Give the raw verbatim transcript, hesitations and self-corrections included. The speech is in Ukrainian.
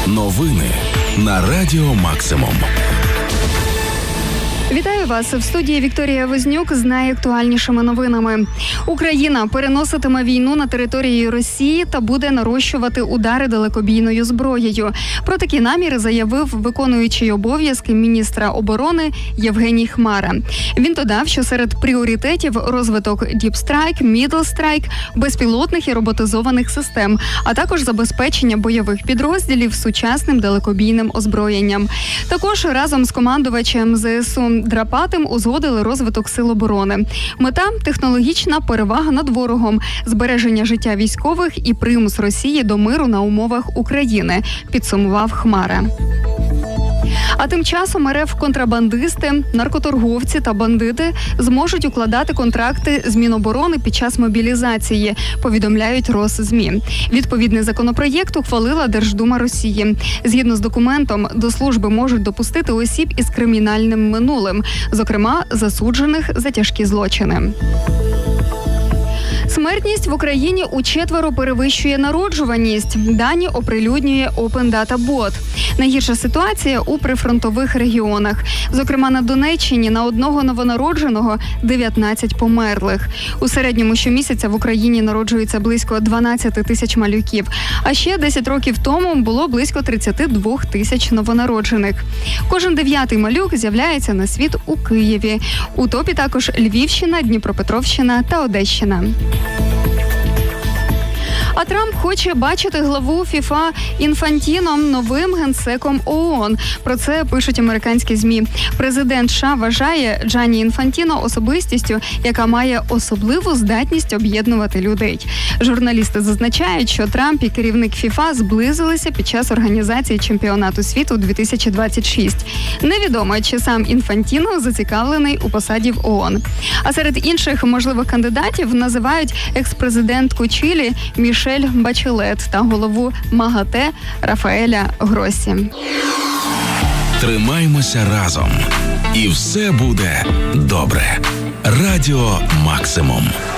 Новини на Радіо Максимум. Вітаю вас в студії Вікторія Вознюк з найактуальнішими новинами. Україна переноситиме війну на території Росії та буде нарощувати удари далекобійною зброєю. Про такі наміри заявив виконуючий обов'язки міністра оборони Євгеній Хмара. Він додав, що серед пріоритетів розвиток Deep Strike, Middle Strike, безпілотних і роботизованих систем, а також забезпечення бойових підрозділів сучасним далекобійним озброєнням. Також разом з командувачем ЗСУ Драпатим узгодили розвиток сил оборони. Мета – технологічна перевага над ворогом, збереження життя військових і примус Росії до миру на умовах України, підсумував Хмара. А тим часом РФ контрабандисти, наркоторговці та бандити зможуть укладати контракти з Міноборони під час мобілізації, повідомляють Росзмі. Відповідний законопроєкт ухвалила Держдума Росії. Згідно з документом, до служби можуть допустити осіб із кримінальним минулим, зокрема засуджених за тяжкі злочини. Смертність в Україні учетверо перевищує народжуваність. Дані оприлюднює Open Data Bot. Найгірша ситуація у прифронтових регіонах. Зокрема, на Донеччині на одного новонародженого дев'ятнадцять померлих. У середньому щомісяця в Україні народжується близько дванадцять тисяч малюків. А ще десять років тому було близько тридцять два тисяч новонароджених. Кожен дев'ятий малюк з'являється на світ у Києві. У топі також Львівщина, Дніпропетровщина та Одещина. А Трамп хоче бачити главу ФІФА Інфантіно новим генсеком ООН. Про це пишуть американські ЗМІ. Президент США вважає Джанні Інфантіно особистістю, яка має особливу здатність об'єднувати людей. Журналісти зазначають, що Трамп і керівник ФІФА зблизилися під час організації чемпіонату світу дві тисячі двадцять шість. Невідомо, чи сам Інфантіно зацікавлений у посаді в ООН. А серед інших можливих кандидатів називають екс-президентку Чилі Мішель Бачелет та голову МАГАТЕ Рафаеля Гроссі. Тримаймося разом. І все буде добре. Радіо Максимум.